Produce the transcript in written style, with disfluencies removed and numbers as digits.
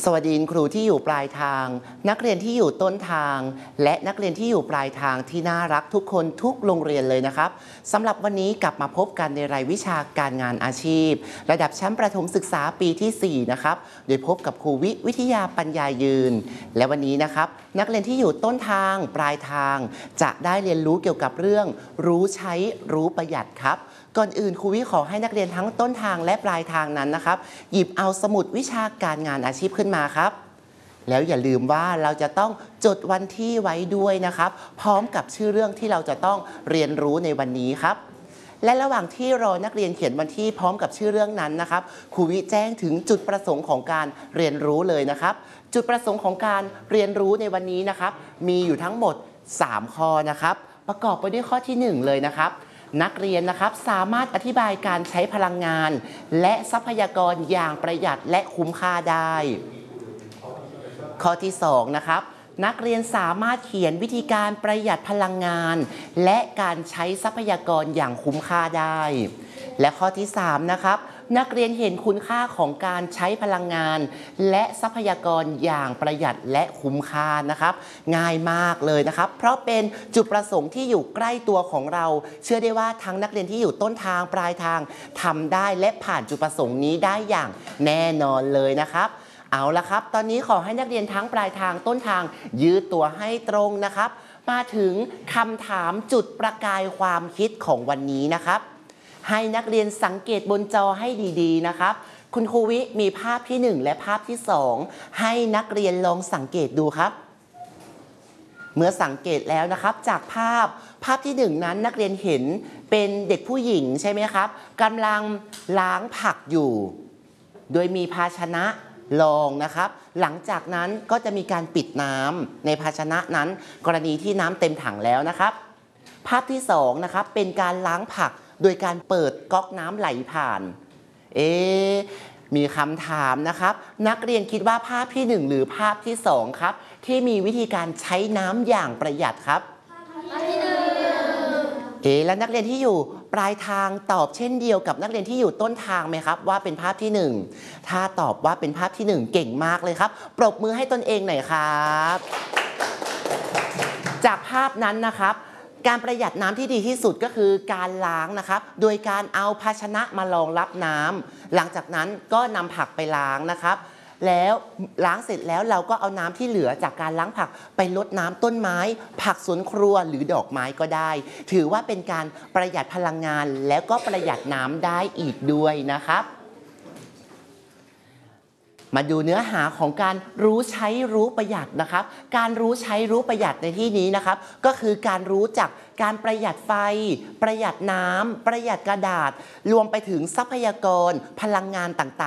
สวัสดีครูที่อยู่ปลายทางนักเรียนที่อยู่ต้นทางและนักเรียนที่อยู่ปลายทางที่น่ารักทุกคนทุกโรงเรียนเลยนะครับสำหรับวันนี้กลับมาพบกันในรายวิชาการงานอาชีพระดับชั้นประถมศึกษาปีที่4นะครับโดยพบกับครูวิทยาปัญญายืนและวันนี้นะครับนักเรียนที่อยู่ต้นทางปลายทางจะได้เรียนรู้เกี่ยวกับเรื่องรู้ใช้รู้ประหยัดครับก่อนอื่นครูวิขอให้นักเรียนทั้งต้นทางและปลายทางนั้นนะครับหยิบเอาสมุดวิชาการงานอาชีพขึ้นมาครับแล้วอย่าลืมว่าเราจะต้องจดวันที่ไว้ด้วยนะครับพร้อมกับชื่อเรื่องที่เราจะต้องเรียนรู้ในวันนี้ครับและระหว่างที่รอนักเรียนเขียนวันที่พร้อมกับชื่อเรื่องนั้นนะครับครูวิแจ้งถึงจุดประสงค์ของการเรียนรู้เลยนะครับจุดประสงค์ของการเรียนรู้ในวันนี้นะครับมีอยู่ทั้งหมด3ข้อนะครับประกอบไปด้วยข้อที่1เลยนะครับนักเรียนนะครับสามารถอธิบายการใช้พลังงานและทรัพยากรอย่างประหยัดและคุ้มค่าได้ข้อที่2นะครับนักเรียนสามารถเขียนวิธีการประหยัดพลังงานและการใช้ทรัพยากรอย่างคุ้มค่าได้และข้อที่3นะครับนักเรียนเห็นคุณค่าของการใช้พลังงานและทรัพยากรอย่างประหยัดและคุ้มค่านะครับง่ายมากเลยนะครับเพราะเป็นจุดประสงค์ที่อยู่ใกล้ตัวของเราเชื่อได้ว่าทั้งนักเรียนที่อยู่ต้นทางปลายทางทำได้และผ่านจุดประสงค์นี้ได้อย่างแน่นอนเลยนะครับเอาละครับตอนนี้ขอให้นักเรียนทั้งปลายทางต้นทางยืดตัวให้ตรงนะครับมาถึงคำถามจุดประกายความคิดของวันนี้นะครับให้นักเรียนสังเกตบนจอให้ดีๆนะครับคุณครูวิมีภาพที่1และภาพที่2ให้นักเรียนลองสังเกตดูครับเมื่อสังเกตแล้วนะครับจากภาพที่1นั้นนักเรียนเห็นเป็นเด็กผู้หญิงใช่ไหมครับกำลังล้างผักอยู่โดยมีภาชนะรองนะครับหลังจากนั้นก็จะมีการปิดน้ำในภาชนะนั้นกรณีที่น้ำเต็มถังแล้วนะครับภาพที่2นะครับเป็นการล้างผักโดยการเปิดก๊อกน้ำไหลผ่านมีคำถามนะครับนักเรียนคิดว่าภาพที่1หรือภาพที่2ครับที่มีวิธีการใช้น้ำอย่างประหยัดครับภาพที่1และนักเรียนที่อยู่ปลายทางตอบเช่นเดียวกับนักเรียนที่อยู่ต้นทางไหมครับว่าเป็นภาพที่1ถ้าตอบว่าเป็นภาพที่1เก่งมากเลยครับปรบมือให้ตนเองหน่อยครับจากภาพนั้นนะครับการประหยัดน้ำที่ดีที่สุดก็คือการล้างนะครับโดยการเอาภาชนะมารองรับน้ำหลังจากนั้นก็นำผักไปล้างนะครับแล้วล้างเสร็จแล้วเราก็เอาน้ำที่เหลือจากการล้างผักไปรดน้ำต้นไม้ผักสวนครัวหรือดอกไม้ก็ได้ถือว่าเป็นการประหยัดพลังงานแล้วก็ประหยัดน้ำได้อีกด้วยนะครับมาดูเนื้อหาของการรู้ใช้รู้ประหยัดนะครับการรู้ใช้รู้ประหยัดในที่นี้นะครับก็คือการรู้จักการประหยัดไฟประหยัดน้ำประหยัดกระดาษรวมไปถึงทรัพยากรพลังงานต่างๆ